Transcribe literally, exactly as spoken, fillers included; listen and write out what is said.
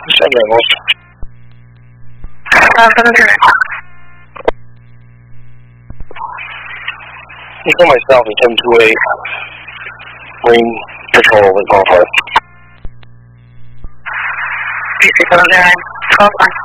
Send levels. You know myself and ten two eight. Marine Patrol with Golf Heart. three six seven zero nine. twelve one.